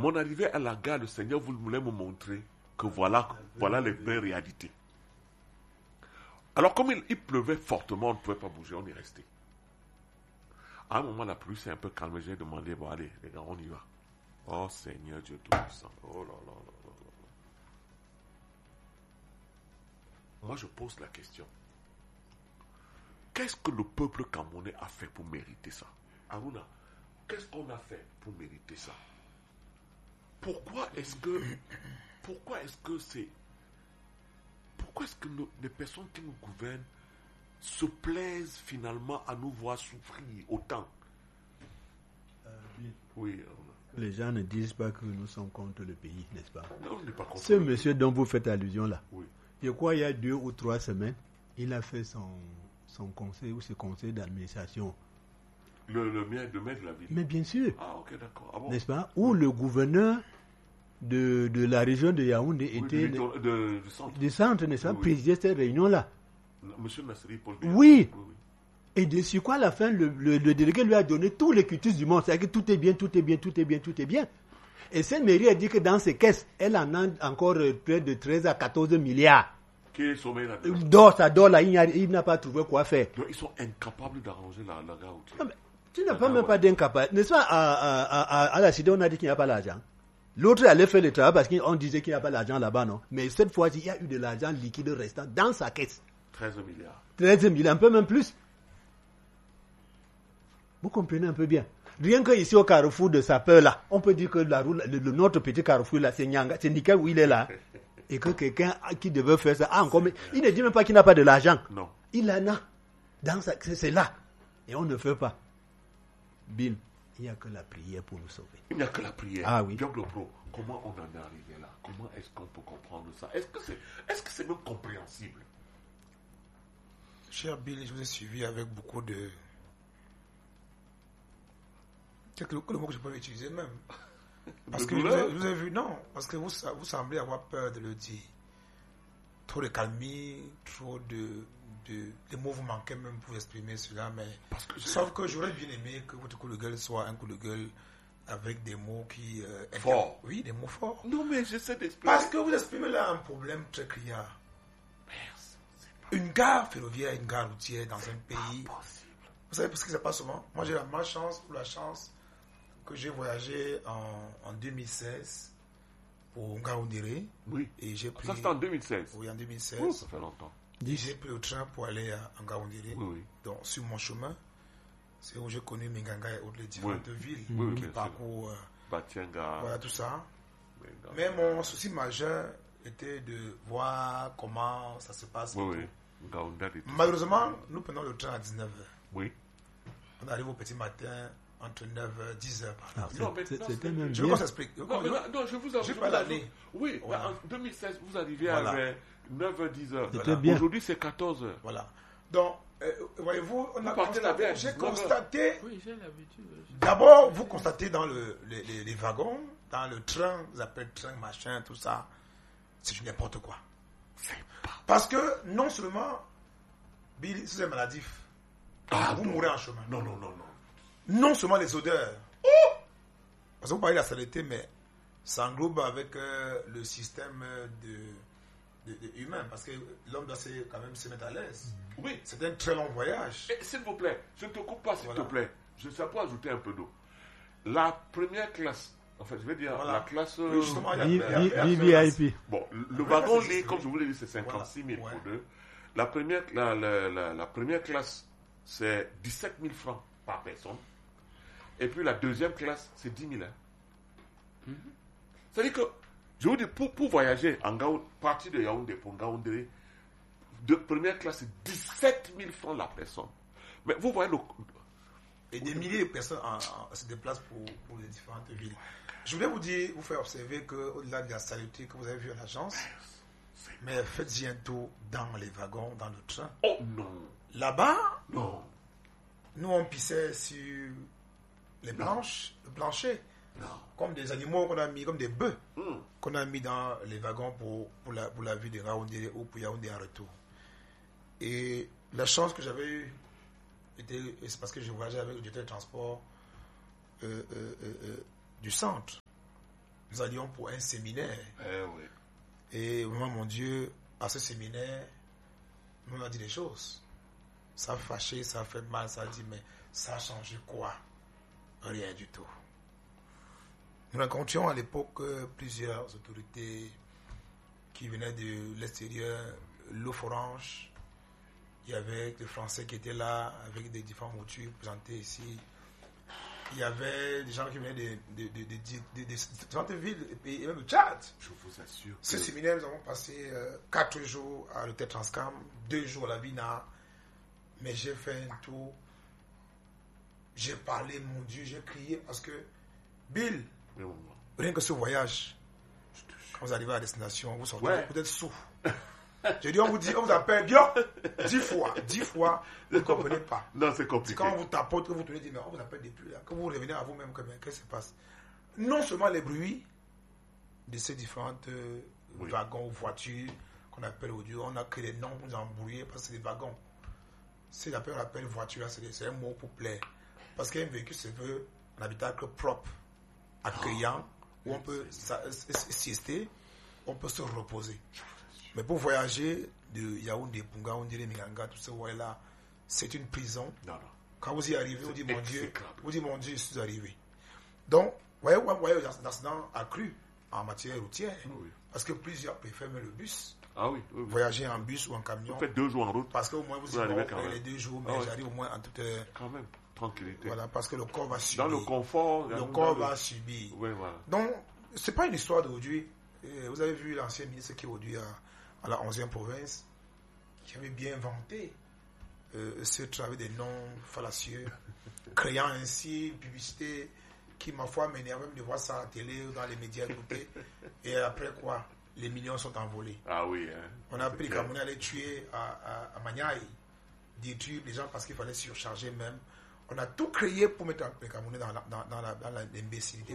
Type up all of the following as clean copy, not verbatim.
Mon arrivée à la gare, le Seigneur voulait me montrer que voilà les vraies réalités. Alors, comme il pleuvait fortement, on ne pouvait pas bouger, on est resté. À un moment, la pluie s'est un peu calmée. J'ai demandé, bon, allez, les gars, on y va. Oh, Seigneur Dieu Tout-Puissant. Oh là là là là là. Moi, je pose la question. Qu'est-ce que le peuple camerounais a fait pour mériter ça? Aruna, qu'est-ce qu'on a fait pour mériter ça? Pourquoi est-ce que les personnes qui nous gouvernent se plaisent finalement à nous voir souffrir autant? Oui, les gens ne disent pas que nous sommes contre le pays, n'est-ce pas? Non, on n'est pas contre. Ce monsieur dont vous faites allusion là, oui. Je crois il y a 2 ou 3 semaines, il a fait son conseil ou ses conseils d'administration. Le maire de la ville. Mais bien sûr. Ah, ok, d'accord. Ah bon? N'est-ce pas? Où le gouverneur de la région de Yaoundé était du centre, n'est-ce pas? Présidait cette réunion-là. Monsieur Nasseri Paul. Oui. Et de sur quoi, à la fin, le délégué lui a donné tous les quitus du monde. C'est-à-dire que tout est bien, tout est bien, tout est bien, tout est bien. Et cette mairie a dit que dans ses caisses, elle en a encore près de 13 à 14 milliards. Qui est sommeil là-dedans? Ça dort là, il n'a pas trouvé quoi faire. Donc, ils sont incapables d'arranger la gare routière. Tu n'as pas même pas d'incapable. N'est-ce pas, à la cité, on a dit qu'il n'y a pas l'argent. L'autre allait faire le travail parce qu'on disait qu'il n'y a pas l'argent là-bas, non? Mais cette fois-ci, il y a eu de l'argent liquide restant dans sa caisse. 13 milliards. 13 milliards, un peu même plus. Vous comprenez un peu bien. Rien qu'ici au carrefour de Sapeur là, on peut dire que notre petit carrefour là, c'est Nyanga, c'est nickel où il est là. Et que quelqu'un qui devait faire ça, il ne dit même pas qu'il n'a pas de l'argent. Non. Il en a. C'est là. Et on ne fait pas. Bill, il n'y a que la prière pour nous sauver. Il n'y a que la prière. Ah oui. Diable Pro, comment on en est arrivé là? Comment est-ce qu'on peut comprendre ça? Est-ce que c'est même compréhensible? Cher Bill, je vous ai suivi avec beaucoup de... C'est le mot que je peux utiliser même. Parce que je vous ai vu, non, parce que vous semblez avoir peur de le dire. Trop de calmie, trop de mots vous manquaient même pour exprimer cela, mais sauf que j'aurais bien aimé que votre coup de gueule soit un coup de gueule avec des mots qui... forts. Oui, des mots forts. Non, mais j'essaie d'exprimer. Parce que vous exprimez là un problème très criard. Une gare ferroviaire, une gare routière dans un pays... Vous savez ce qui se passe souvent? Moi, j'ai la malchance ou la chance que j'ai voyagé en 2016 pour Ngaoundéré. Oui. Et j'ai pris... Ça, c'était en 2016? Oui, en 2016. Oh, ça fait longtemps. J'ai pris le train pour aller à Ngaoundéré. Oui. Donc, sur mon chemin, c'est où j'ai connu Minganga et autres les différentes villes qui parcourent... Batianga. Voilà, tout ça. Mais mon souci majeur était de voir comment ça se passe. Oui. Malheureusement, nous prenons le train à 19h. Oui. On arrive au petit matin entre 9h, 10h par là. Non, mais c'était même je vous explique. Non, je vous avoue. J'ai pas l'année. Oui, voilà. En 2016, vous arrivez à 9h, 10h. C'était bien. Aujourd'hui, c'est 14h. Voilà. Donc, voyez-vous, j'ai constaté. Oui, j'ai l'habitude. D'abord, vous constatez dans les wagons, dans le train, vous appelez train, machin, tout ça, c'est du n'importe quoi. Parce que non seulement, Bill, c'est maladif. Vous mourrez en chemin. Non. Non seulement les odeurs. Parce que vous parlez de la saleté, mais ça englobe avec le système humain. Parce que l'homme doit quand même se mettre à l'aise. Oui. C'est un très long voyage. S'il vous plaît, je ne te coupe pas, s'il te plaît. Ça peut ajouter un peu d'eau. La première classe, en fait, je vais dire la classe... Oui, justement, VIP. Bon, le wagon lit, comme je vous l'ai dit, c'est 56 000 pour deux. La première classe, c'est 17 000 francs par personne. Et puis la deuxième classe, c'est 10 000. C'est-à-dire que, je vous dis, pour voyager en partir de Yaoundé pour Ngaoundéré, de première classe, c'est 17 000 francs la personne. Mais vous voyez et des milliers de personnes se déplacent pour les différentes villes. Je voulais vous faire observer qu'au-delà de la saleté que vous avez vue à l'agence, mais faites-y un tour dans les wagons, dans le train. Oh non! Là-bas, non. Nous on pissait sur les planches, le plancher, comme des animaux qu'on a mis, comme des bœufs, qu'on a mis dans les wagons pour la ville de Ngaoundéré ou pour Yaoundé en retour. Et la chance que j'avais eue, c'est parce que je voyageais avec le directeur de transport du centre. nous allions pour un séminaire. Oui. Et vraiment, mon Dieu, à ce séminaire, on a dit des choses. Ça a fâché, ça a fait mal, ça a dit, mais ça a changé quoi? Rien du tout. Nous rencontrions à l'époque plusieurs autorités qui venaient de l'extérieur, l'Orange. Il y avait des Français qui étaient là avec des différentes moutures présentées ici. Il y avait des gens qui venaient de différentes villes et même du Tchad. Je vous assure. Ce séminaire, nous avons passé 4 jours à l'hôtel Transcam, 2 jours à la Vina. Mais j'ai fait un tour. J'ai parlé, mon Dieu, j'ai crié parce que Bill, rien que ce voyage, quand vous arrivez à la destination, vous sortez peut-être sous. J'ai dit, on vous appelle bien 10 fois, vous ne comprenez pas. Non, c'est compliqué. C'est quand on vous tapote que vous tenez, mais on vous appelle depuis là, que vous revenez à vous-même, qu'est-ce qui se passe? Non seulement les bruits de ces différentes wagons ou voitures qu'on appelle aujourd'hui, on a créé des noms pour nous embrouiller parce que c'est des wagons. Si on appelle voiture, c'est un mot pour plaire. Parce qu'un véhicule, c'est un habitacle propre, accueillant, où on peut siester, on peut se reposer. Mais pour voyager de Yaoundé, Punga, on dirait Minganga, tout ça, là, c'est une prison. Non. Quand vous y arrivez, vous dites, mon Dieu, je suis arrivé. Donc, voyez, l'accident a cru en matière routière. Oui. Parce que plusieurs préfèrent le bus. Ah oui. Voyager en bus ou en camion. Vous faites 2 jours en route. Parce qu'au moins, vous arrivez les 2 jours, mais j'arrive au moins en toute... Quand même, tranquillité. Voilà, parce que le corps va subir. Dans le confort. Le corps va subir. Oui, voilà. Donc, c'est pas une histoire d'aujourd'hui. Vous avez vu l'ancien ministre qui est aujourd'hui à la 11e province, qui avait bien inventé ce travail des noms fallacieux, créant ainsi une publicité qui, ma foi, m'énerve même de voir ça à la télé ou dans les médias écoutés. Et après quoi? Les millions sont envolés. Ah oui. On a pris les Camerounais à les tuer à Maniaï, détruire les gens parce qu'il fallait surcharger même. On a tout créé pour mettre les Camerounais dans l'imbécilité.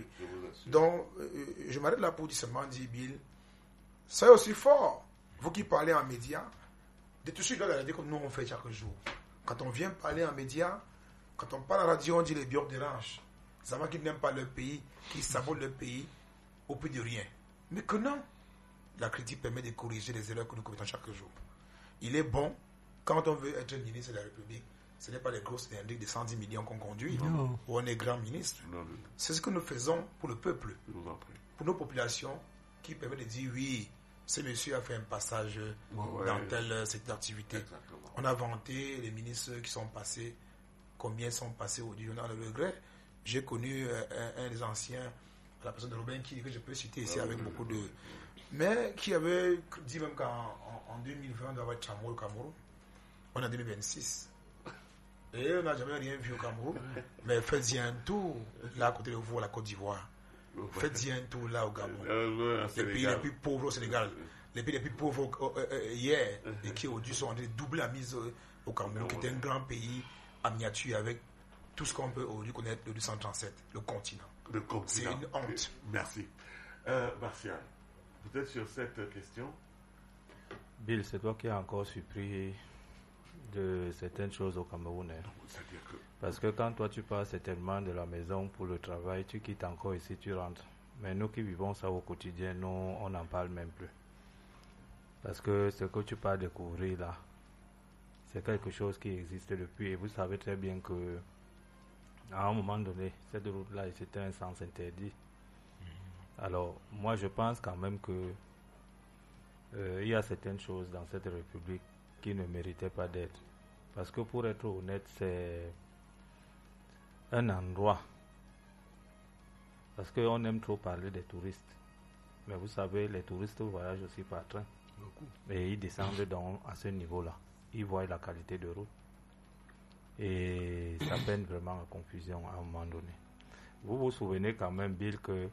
Donc, je m'arrête là pour dire seulement, dit Bill, soyez aussi fort, vous qui parlez en médias, de tout ce que la comme nous on fait chaque jour. Quand on vient parler en médias, quand on parle à la radio, on dit les biens dérange. C'est gens qui n'aiment pas leur pays, qui sabotent leur pays au prix de rien. Mais que non, la critique permet de corriger les erreurs que nous commettons chaque jour. Il est bon, quand on veut être ministre de la République, ce n'est pas les grosses cylindriques de 110 millions qu'on conduit, ou on est grand ministre. Non. C'est ce que nous faisons pour le peuple, pour nos populations, qui permet de dire oui, ce monsieur a fait un passage dans telle secteur d'activité. Exactement. On a vanté les ministres qui sont passés, combien sont passés aujourd'hui, on a le regret. J'ai connu un des anciens, la personne de Robin qui, que je peux citer ici avec beaucoup de... Mais qui avait dit même qu'en 2020, on doit avoir Chamou au Cameroun. On est en 2026. Et on n'a jamais rien vu au Cameroun. Mais faites-y un tour là à côté de vous, à la Côte d'Ivoire. Faites-y un tour là au Gabon. Les pays les plus pauvres au Sénégal. Les pays les plus pauvres hier et qui aujourd'hui sont en train de doubler la mise au Cameroun, qui est un grand pays en miniature avec tout ce qu'on peut aujourd'hui connaître de 237, le continent. C'est une honte. Merci. Martial, peut-être sur cette question. Bill, c'est toi qui as encore surpris de certaines choses au Cameroun. Parce que quand toi tu pars certainement de la maison pour le travail, tu quittes encore ici, tu rentres. Mais nous qui vivons ça au quotidien, nous, on n'en parle même plus. Parce que ce que tu pars découvrir là, c'est quelque chose qui existe depuis. Et vous savez très bien que à un moment donné, cette route-là, c'était un sens interdit. Alors, moi, je pense quand même que il y a certaines choses dans cette République qui ne méritaient pas d'être. Parce que pour être honnête, c'est un endroit. Parce qu'on aime trop parler des touristes. Mais vous savez, les touristes voyagent aussi par train. Et ils descendent donc à ce niveau-là. Ils voient la qualité de route. Et ça peine vraiment la confusion à un moment donné. Vous vous souvenez quand même, Bill, que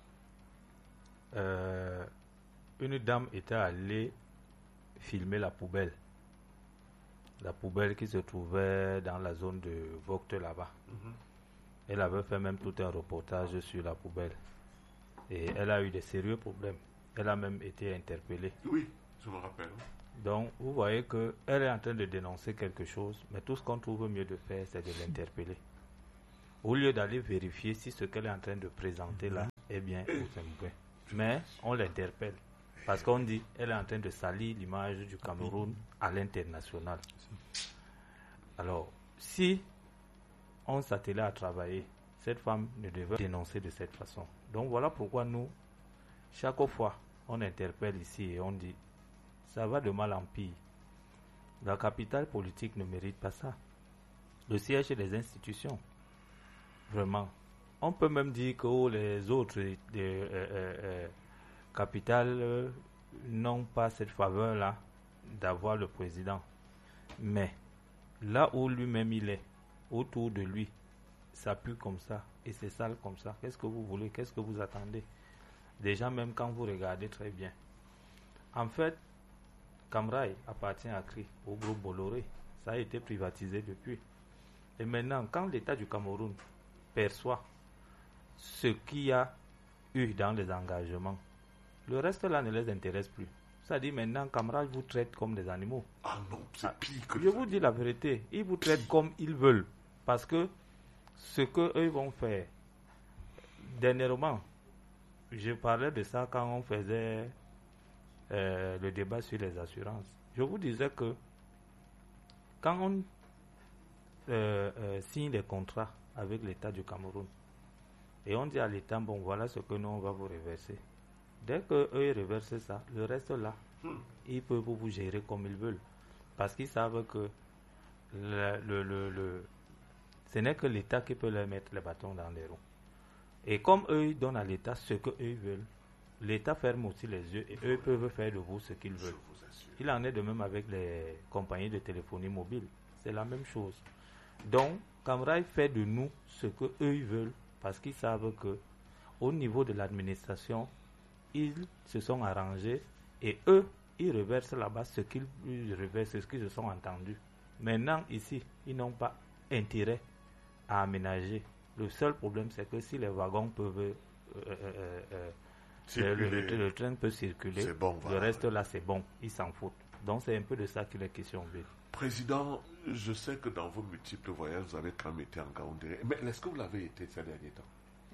une dame était allée filmer la poubelle. La poubelle qui se trouvait dans la zone de Vogte là-bas. Elle avait fait même tout un reportage sur la poubelle. Et elle a eu des sérieux problèmes. Elle a même été interpellée. Oui, je me rappelle. Donc, vous voyez qu'elle est en train de dénoncer quelque chose, mais tout ce qu'on trouve mieux de faire, c'est de l'interpeller. au lieu d'aller vérifier si ce qu'elle est en train de présenter là est bien ou c'est mauvais. Mais on l'interpelle. Parce qu'on dit qu'elle est en train de salir l'image du Cameroun à l'international. Alors, si on s'attelait à travailler, cette femme ne devait pas dénoncer de cette façon. Donc voilà pourquoi nous, chaque fois, on interpelle ici et on dit, ça va de mal en pire. La capitale politique ne mérite pas ça. Le siège des institutions. Vraiment. On peut même dire que les autres capitales n'ont pas cette faveur-là d'avoir le président. Mais là où lui-même il est, autour de lui, ça pue comme ça et c'est sale comme ça. Qu'est-ce que vous voulez? Qu'est-ce que vous attendez? Déjà, même quand vous regardez très bien. En fait, Camrail appartient à CRI, au groupe Bolloré. Ça a été privatisé depuis. Et maintenant, quand l'État du Cameroun perçoit ce qu'il y a eu dans les engagements, le reste là ne les intéresse plus. Ça dit maintenant, Camrail vous traite comme des animaux. Ah non, c'est pire que je vous dis la vérité, ils vous traitent comme ils veulent. Parce que ce qu'eux vont faire, dernièrement, je parlais de ça quand on faisait le débat sur les assurances. Je vous disais que quand on signe des contrats avec l'État du Cameroun et on dit à l'État, bon voilà ce que nous on va vous reverser. Dès qu'eux ils reversent ça, le reste là, ils peuvent vous gérer comme ils veulent. Parce qu'ils savent que ce n'est que l'État qui peut leur mettre les bâtons dans les roues. Et comme eux ils donnent à l'État ce qu'eux veulent, l'État ferme aussi les yeux et eux peuvent faire de vous ce qu'ils veulent. Il en est de même avec les compagnies de téléphonie mobile. C'est la même chose. Donc, Camrail fait de nous ce qu'eux ils veulent parce qu'ils savent que au niveau de l'administration, ils se sont arrangés et eux, ils reversent là-bas ce qu'ils reversent, ce qu'ils se sont entendus. Maintenant, ici, ils n'ont pas intérêt à aménager. Le seul problème, c'est que si les wagons peuvent... le train peut circuler, bon, voilà. Le reste là, c'est bon. Ils s'en foutent. Donc, c'est un peu de ça qu'il est question. Président, je sais que dans vos multiples voyages, vous avez quand même été en Gaoundéré. Mais est-ce que vous l'avez été ces derniers temps?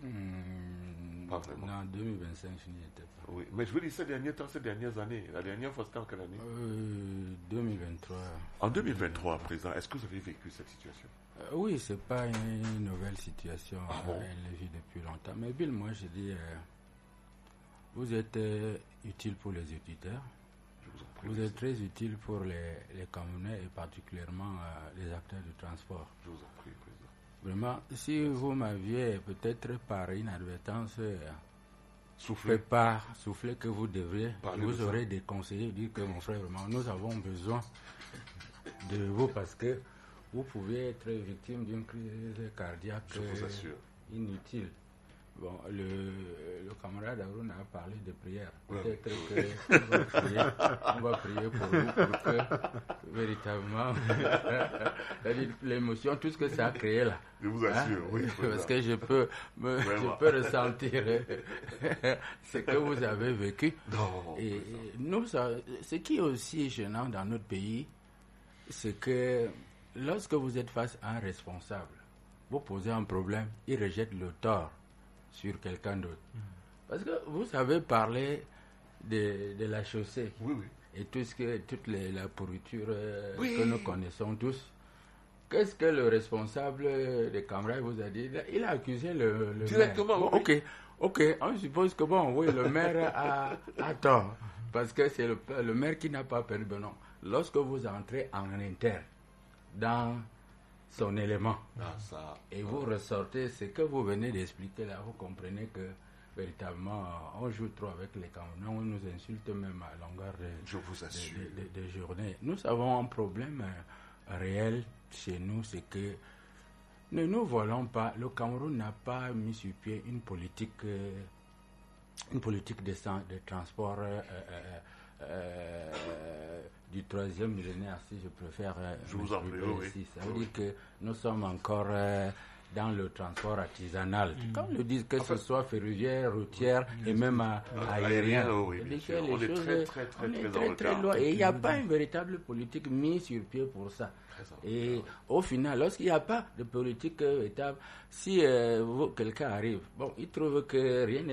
Pas vraiment. Non, en 2025, je n'y étais pas. Oui, mais je veux dire ces derniers temps, ces dernières années. La dernière fois, c'était en quelle année? 2023. En 2023, président, est-ce que vous avez vécu cette situation? Oui, c'est pas une nouvelle situation. Elle est vue depuis longtemps. Mais Bill, moi, je dis, vous êtes utile pour les auditeurs. Vous êtes très utile pour les Camerounais et particulièrement les acteurs du transport. Je vous en prie, président. Vraiment, si vous m'aviez peut-être par inadvertance soufflé que vous devriez, vous aurez des conseillers dire que mon frère, vraiment, nous avons besoin de vous parce que vous pouvez être victime d'une crise cardiaque inutile. Bon, le camarade Aroun a parlé de prière. Peut-être qu'on va prier pour vous, pour que, véritablement, l'émotion, tout ce que ça a créé là. Je vous assure, oui. Parce que je peux ressentir ce que vous avez vécu. Non, et nous, ce qui est aussi gênant dans notre pays, c'est que lorsque vous êtes face à un responsable, vous posez un problème, il rejette le tort sur quelqu'un d'autre. Parce que vous savez parler de la chaussée. Oui, oui. Et toute la pourriture que nous connaissons tous. Qu'est-ce que le responsable des Camrail vous a dit? Il a accusé le directement, maire. Bon, ok, on suppose que le maire a tort. Parce que c'est le maire qui n'a pas perdu. Non. Lorsque vous entrez en interne, dans son élément, et vous ressortez ce que vous venez d'expliquer là, vous comprenez que véritablement on joue trop avec les Camerounais, on nous insulte même à longueur de journée. Nous avons un problème réel chez nous, c'est que ne nous volons pas, le Cameroun n'a pas mis sur pied une politique de transport du troisième millénaire, si je préfère. Je vous en prie, oui. Ça veut dire que nous sommes encore dans le transport artisanal. Comme le disent, que ce soit ferroviaire, routière et même aérien. Oui, bien sûr. On est très loin. Et il n'y a pas une véritable politique mise sur pied pour ça. Et au final, lorsqu'il n'y a pas de politique véritable, si quelqu'un arrive, il trouve que rien n'est